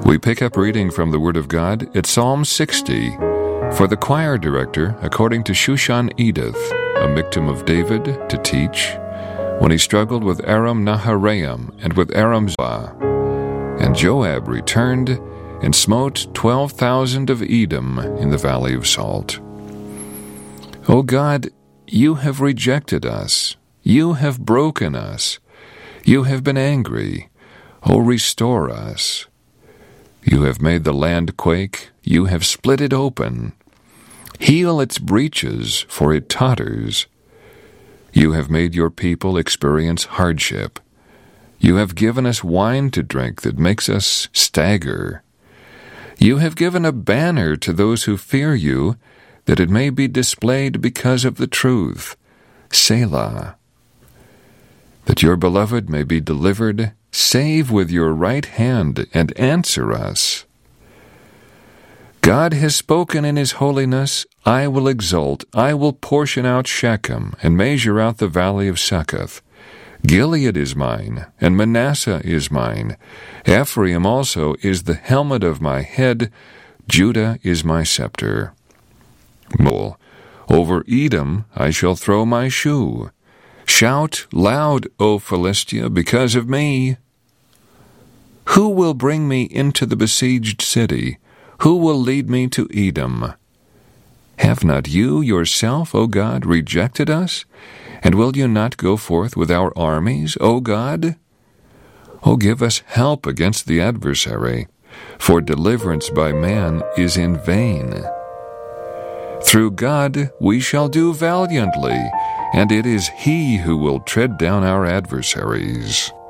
We pick up reading from the Word of God at Psalm 60 for the choir director, according to Shushan Edith, a Miktam of David, to teach, when he struggled with Aram Naharaim and with Aram Zah. And Joab returned and smote 12,000 of Edom in the valley of Salt. O God, you have rejected us. You have broken us. You have been angry. O restore us. You have made the land quake. You have split it open. Heal its breaches, for it totters. You have made your people experience hardship. You have given us wine to drink that makes us stagger. You have given a banner to those who fear you, that it may be displayed because of the truth. Selah. That your beloved may be delivered, save with your right hand and answer us. God has spoken in his holiness. I will exult. I will portion out Shechem and measure out the valley of Succoth. Gilead is mine, and Manasseh is mine. Ephraim also is the helmet of my head. Judah is my scepter. Over Edom I shall throw my shoe. Shout loud, O Philistia, because of me. Who will bring me into the besieged city? Who will lead me to Edom? Have not you yourself, O God, rejected us? And will you not go forth with our armies, O God? O give us help against the adversary, for deliverance by man is in vain. Through God we shall do valiantly, and it is he who will tread down our adversaries.